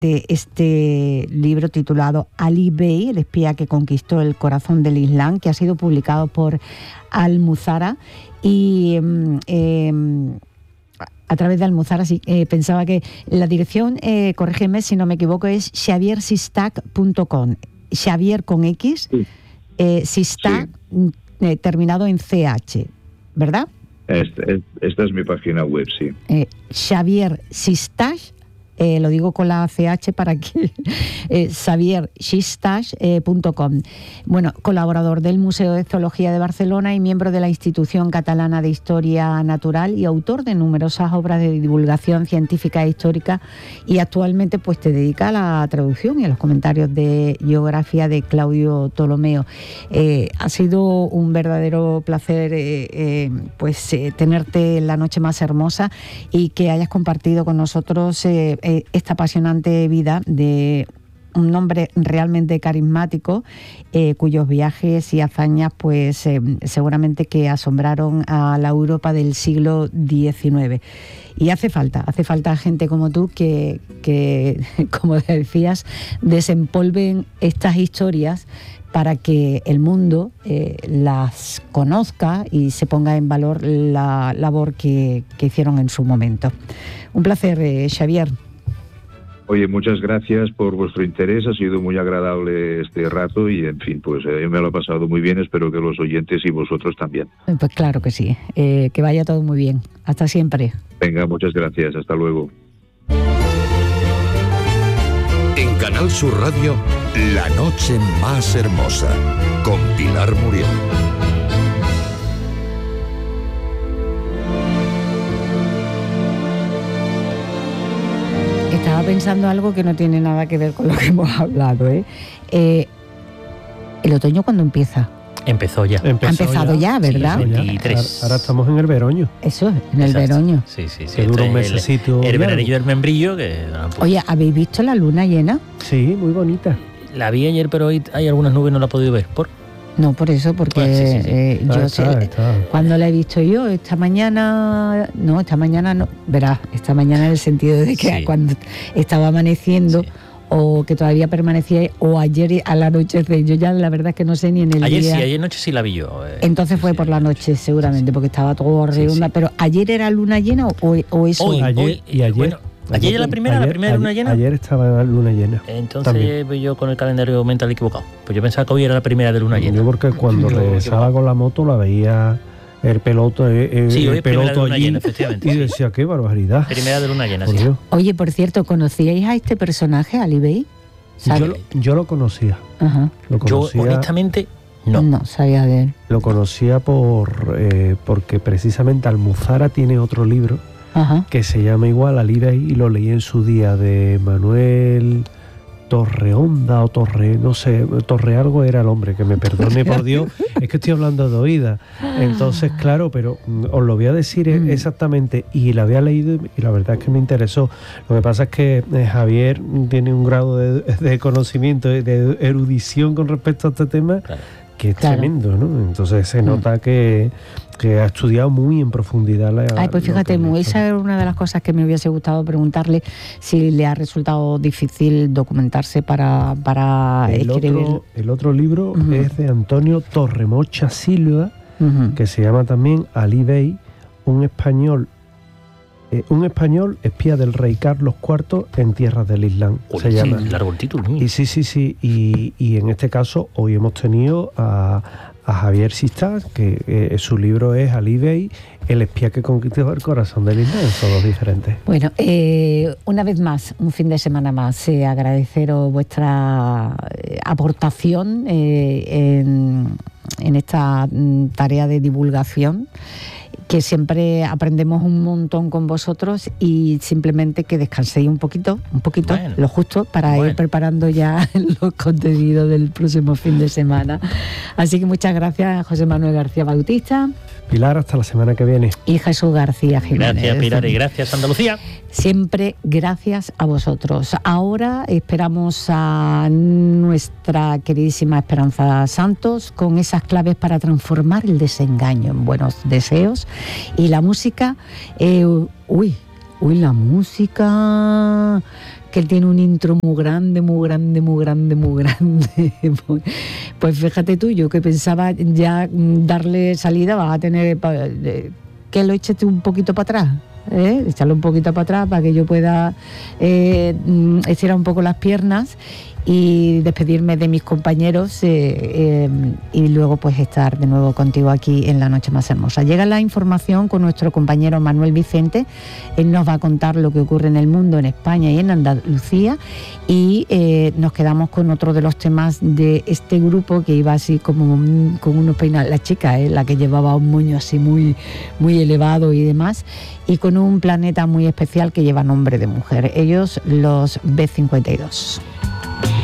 de este libro titulado Ali Bey, el espía que conquistó el corazón del Islam, que ha sido publicado por Almuzara. Y a través de Almuzara, sí, pensaba que la dirección, corrígeme si no me equivoco, es xaviersistak.com. Xavier con X, Sistak, terminado en CH, ¿verdad? Esta es mi página web, sí. Xavier Sistak, lo digo con la CH para que xaviersistak.com. Bueno, colaborador del Museo de Zoología de Barcelona y miembro de la Institución Catalana de Historia Natural y autor de numerosas obras de divulgación científica e histórica, y actualmente pues te dedica a la traducción y a los comentarios de geografía de Claudio Ptolomeo. Ha sido un verdadero placer tenerte en la noche más hermosa y que hayas compartido con nosotros esta apasionante vida de un hombre realmente carismático, cuyos viajes y hazañas pues seguramente que asombraron a la Europa del siglo XIX. Y hace falta gente como tú que como decías, desempolven estas historias para que el mundo las conozca y se ponga en valor la labor que hicieron en su momento. Un placer, Xavier. Oye, muchas gracias por vuestro interés, ha sido muy agradable este rato y, en fin, pues me lo he pasado muy bien, espero que los oyentes y vosotros también. Pues claro que sí, que vaya todo muy bien. Hasta siempre. Venga, muchas gracias, hasta luego. En Canal Sur Radio, La Noche Más Hermosa, con Pilar Muriel. Estaba pensando algo que no tiene nada que ver con lo que hemos hablado, ¿eh? ¿El otoño cuándo empieza? Empezó ya. Ha empezado ya, ¿verdad? Sí, 23. Ahora estamos en el veroño. Eso, en el veroño. Sí. Que dura un mesecito. El veranillo del membrillo. Oye, ¿habéis visto la luna llena? Sí, muy bonita. La vi ayer, pero hoy hay algunas nubes, no la he podido ver. No, por eso, porque está. Cuando la he visto yo, esta mañana no, verás, esta mañana en el sentido de que cuando estaba amaneciendo, o que todavía permanecía, o ayer al anochecer, yo ya la verdad es que no sé ni en el día. Ayer noche sí la vi yo. Entonces fue por la noche seguramente, porque estaba todo redonda, pero ¿ayer era luna llena o es hoy? Ayer. Bueno, ayer la primera luna llena. Ayer estaba luna llena. Entonces yo con el calendario mental equivocado. Pues yo pensaba que hoy era la primera de luna llena. Yo porque cuando regresaba con la moto la veía el peloto, el peloto allí llena, efectivamente, y decía, qué barbaridad. Primera de luna llena, sí. Oye, por cierto, ¿conocíais a este personaje, Ali Bey? Yo lo conocía. Ajá. Yo honestamente no sabía de él. Lo conocía porque precisamente Almuzara tiene otro libro que se llama igual Ali Bey, y lo leí en su día, de Manuel Torreonda o no sé, Torre algo era el hombre, que me perdone por Dios, es que estoy hablando de oída. Entonces, claro, pero os lo voy a decir exactamente, y la había leído y la verdad es que me interesó. Lo que pasa es que Javier tiene un grado de conocimiento, de erudición con respecto a este tema, que es tremendo, ¿no? Entonces se nota que ha estudiado muy en profundidad pues fíjate, esa es una de las cosas que me hubiese gustado preguntarle, si le ha resultado difícil documentarse para escribir. El otro libro es de Antonio Torremocha Silva, que se llama también Ali Bey, un español espía del rey Carlos IV en tierras del Islam. Se llama. Largo el título. Y sí. Y en este caso hoy hemos tenido a Xavier Sistak, que su libro es Ali Bey, el espía que conquistó el corazón del Islam. Son dos diferentes. Bueno, una vez más, un fin de semana más, agradeceros vuestra aportación en esta tarea de divulgación, que siempre aprendemos un montón con vosotros, y simplemente que descanséis un poquito, bueno, lo justo para ir preparando ya los contenidos del próximo fin de semana. Así que muchas gracias, José Manuel García Bautista. Pilar, hasta la semana que viene. Y Jesús García Jiménez. Gracias, Pilar, y gracias, Andalucía. Siempre gracias a vosotros. Ahora esperamos a nuestra queridísima Esperanza Santos con esas claves para transformar el desengaño en buenos deseos. Y la música, Uy, la música, que él tiene un intro muy grande. Pues fíjate tú, yo que pensaba ya darle salida, vas a tener que lo eches un poquito para atrás. Echarlo un poquito para atrás para que yo pueda estirar un poco las piernas y despedirme de mis compañeros y luego pues estar de nuevo contigo aquí en La Noche Más Hermosa. Llega la información con nuestro compañero Manuel Vicente. Él nos va a contar lo que ocurre en el mundo, en España y en Andalucía, y nos quedamos con otro de los temas de este grupo que iba así como con unos peinados, la chica, la que llevaba un moño así muy, muy elevado y demás, y con un planeta muy especial que lleva nombre de mujer. Ellos, los B52.